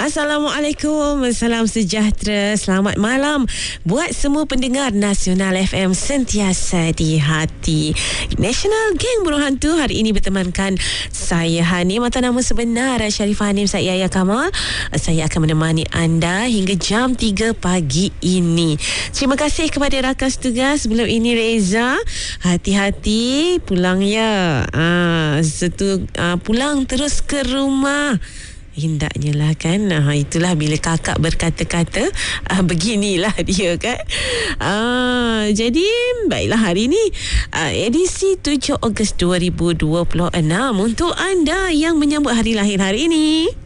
Assalamualaikum, salam sejahtera, selamat malam buat semua pendengar Nasional FM sentiasa di hati. National Gang Burung Hantu hari ini bertemankan saya Hanim atau nama sebenar Sharifah Hanim, saya Yaya Kamal. Saya akan menemani anda hingga jam 3 pagi ini. Terima kasih kepada rakan tugas sebelum ini Reza. Hati-hati pulang ya. Pulang terus ke rumah. Hendaknya lah kan. Itulah bila kakak berkata-kata beginilah dia kan. Jadi baiklah, hari ini edisi 7 Ogos 2026 untuk anda yang menyambut hari lahir hari ini.